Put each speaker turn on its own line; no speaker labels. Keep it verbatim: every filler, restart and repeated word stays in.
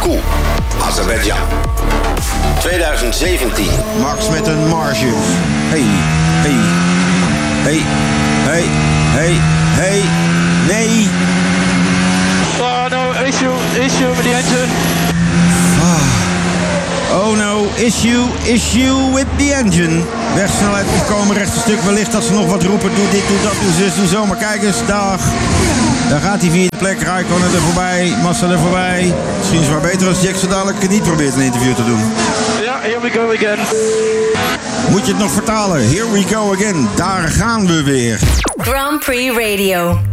Baku, Azerbeidzjan. twintig zeventien.
Max met een marge. Hey, hey, hey, hey, hey, hey, nee.
Oh no, issue, issue with the engine.
Oh no, issue, issue with the engine. Wegsnelheid opkomen, rechte stuk. Wellicht dat ze nog wat roepen. Doe dit, doe dat, doe zus, doe zo. Maar kijk eens, dag. Daar gaat hij via de plek. Raikkonen er voorbij. Massa er voorbij. Misschien is het maar beter als Jack zo dadelijk niet probeert een interview te doen.
Ja, here we go again.
Moet je het nog vertalen? Here we go again. Daar gaan we weer.
Grand Prix Radio.